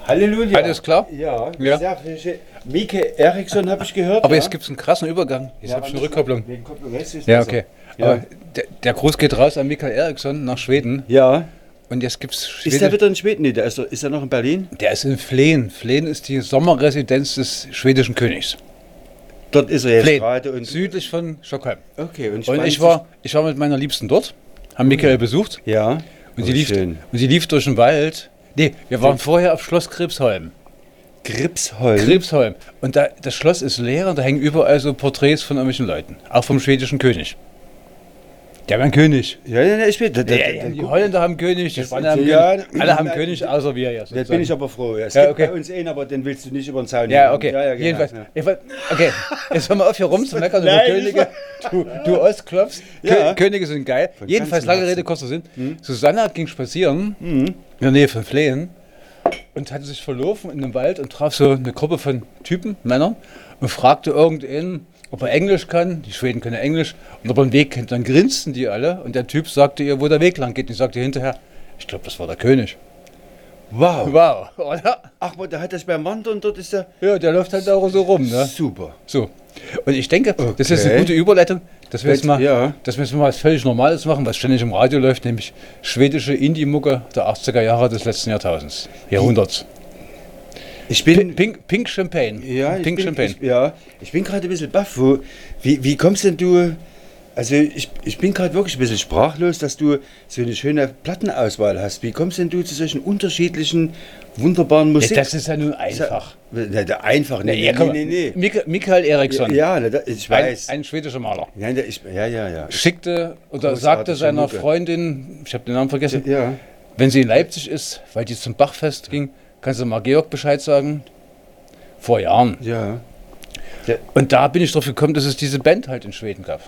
Halleluja. Alles klar? Ja, Ja. sehr schön. Mike Eriksson habe ich gehört. Aber ja. jetzt gibt es einen krassen Übergang. Jetzt habe ich eine Rückkopplung. Wegen Kopplung, jetzt ist Ja, besser. okay. Ja. Aber der Gruß geht raus an Michael Eriksson nach Schweden. Ja. Und jetzt gibt es Ist der wieder in Schweden? Nee, ist er noch in Berlin? Der ist in Flen. Flen ist die Sommerresidenz des schwedischen Königs. Dort ist er jetzt Flen, gerade. Und südlich von Stockholm. okay, und Und ich war mit meiner Liebsten dort, haben Michael besucht. Ja. Und Oh, sie schön. lief durch den Wald. Nee, wir waren vorher auf Schloss Krebsholm. Gripsholm. Und das Schloss ist leer und da hängen überall so Porträts von irgendwelchen Leuten. Auch vom schwedischen König. Der war ein König. Ja, ich bin. Die Holländer haben König, die Das Spanier haben ja, König. Alle haben nein, König, außer wir ja. Da sozusagen. bin ich aber froh. Ja, es Ja, gibt okay. bei uns einen, aber den willst du nicht über den Zaun Ja, nehmen. okay. Genau, Jedenfalls. ja. Okay, jetzt hör mal auf, hier rumzumeckern über Nein, Könige. Du Ostklopfs. Ja. Könige sind geil. Von Jedenfalls, ganzem lange Herzen. Rede, kurzer Sinn. Susanna ging spazieren in der Nähe von Flen und hatte sich verlaufen in einem Wald und traf so eine Gruppe von Typen, Männern, und fragte irgendeinen, ob er Englisch kann. Die Schweden können Englisch. Und ob er den Weg kennt. Dann grinsten die alle. Und der Typ sagte ihr, wo der Weg lang geht. Und die sagte hinterher, ich glaube, das war der König. Wow. Wow, oder? Ach, aber da hat das beim Wandern, dort ist der. Ja, der läuft halt auch so rum, ne? Super. So. Und ich denke, das ist eine Okay. gute Überleitung, dass wir jetzt mal, Ja. dass wir jetzt mal was völlig Normales machen, was ständig im Radio läuft, nämlich schwedische Indie-Mucke der 80er Jahre des letzten Jahrhunderts. Ich bin. Pink Champagne. Ja, Pink Champagne. Ich bin gerade ein bisschen baff. Wie kommst denn du? Also ich bin gerade wirklich ein bisschen sprachlos, dass du so eine schöne Plattenauswahl hast. Wie kommst denn du zu solchen unterschiedlichen, wunderbaren Ja, Musik? das ist ja nun einfach. Einfach, nee. Michael Eriksson, Ja, ich weiß. ein schwedischer Maler, Ja. schickte oder Großartige sagte seiner Mucke. Freundin, ich habe den Namen vergessen, Ja. wenn sie in Leipzig ist, weil die zum Bachfest ging, kannst du mal Georg Bescheid sagen? Vor Jahren. Ja. Und da bin ich drauf gekommen, dass es diese Band halt in Schweden gab.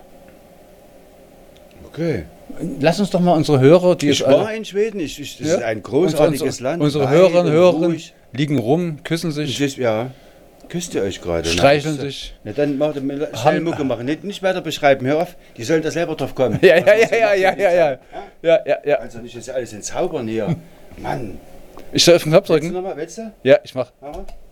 Okay. Lass uns doch mal unsere Hörer, die Ich jetzt war alle, in Schweden. Das ist Ja. ein großartiges Land. Unsere Weit Hörerinnen und und Hörer ruhig. liegen rum, küssen sich, Ja. Küsst ihr euch gerade? streicheln sich. Na dann schnell Mucke machen. Nicht weiter beschreiben. Hör auf. Die sollen da selber drauf kommen. Ja. Also nicht jetzt alles entzaubern hier. Mann. Ich soll auf den Knopf Willst du drücken. nochmal? Willst du? Ja, ich mach. Aber?